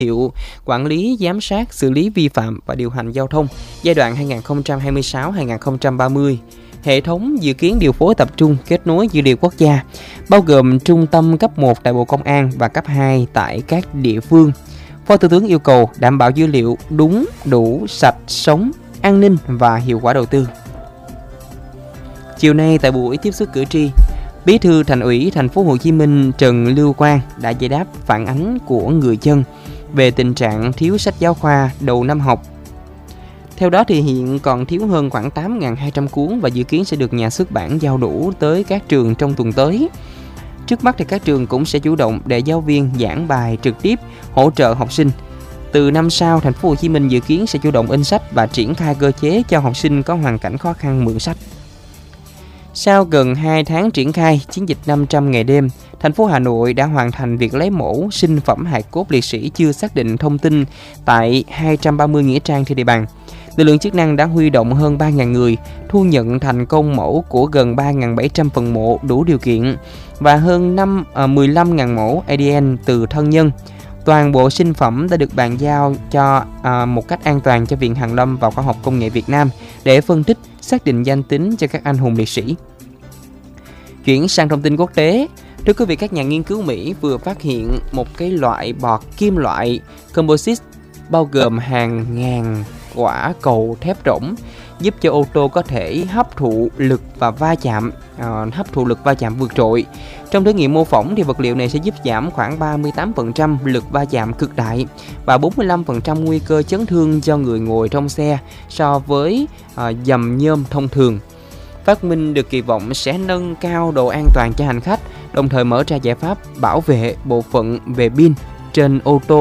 hiệu, quản lý, giám sát, xử lý vi phạm và điều hành giao thông giai đoạn 2026-2030. Hệ thống dự kiến điều phối tập trung kết nối dữ liệu quốc gia, bao gồm trung tâm cấp 1 tại Bộ Công an và cấp 2 tại các địa phương. Phó Thủ tướng yêu cầu đảm bảo dữ liệu đúng, đủ, sạch, sống, an ninh và hiệu quả đầu tư. Chiều nay tại buổi tiếp xúc cử tri, Bí thư Thành ủy Thành phố Hồ Chí Minh Trần Lưu Quang đã giải đáp phản ánh của người dân về tình trạng thiếu sách giáo khoa đầu năm học. Theo đó thì hiện còn thiếu hơn khoảng 8.200 cuốn và dự kiến sẽ được nhà xuất bản giao đủ tới các trường trong tuần tới. Trước mắt thì các trường cũng sẽ chủ động để giáo viên giảng bài trực tiếp hỗ trợ học sinh. Từ năm sau, Thành phố Hồ Chí Minh dự kiến sẽ chủ động in sách và triển khai cơ chế cho học sinh có hoàn cảnh khó khăn mượn sách. Sau gần 2 tháng triển khai chiến dịch 500 ngày đêm, thành phố Hà Nội đã hoàn thành việc lấy mẫu sinh phẩm hài cốt liệt sĩ chưa xác định thông tin tại 230 nghĩa trang trên địa bàn. Lực lượng chức năng đã huy động hơn 3.000 người, thu nhận thành công mẫu của gần 3.700 phần mộ đủ điều kiện và hơn 15.000 mẫu ADN từ thân nhân. Toàn bộ sinh phẩm đã được bàn giao cho một cách an toàn cho Viện Hàn lâm và Khoa học Công nghệ Việt Nam để phân tích, xác định danh tính cho các anh hùng liệt sĩ. Chuyển sang thông tin quốc tế, thưa quý vị, các nhà nghiên cứu Mỹ vừa phát hiện một cái loại bọt kim loại composite bao gồm hàng ngàn quả cầu thép rỗng giúp cho ô tô có thể hấp thụ lực va chạm vượt trội. Trong thử nghiệm mô phỏng thì vật liệu này sẽ giúp giảm khoảng 38% lực va chạm cực đại và 45% nguy cơ chấn thương cho người ngồi trong xe so với dầm nhôm thông thường. Phát minh được kỳ vọng sẽ nâng cao độ an toàn cho hành khách, đồng thời mở ra giải pháp bảo vệ bộ phận về pin trên ô tô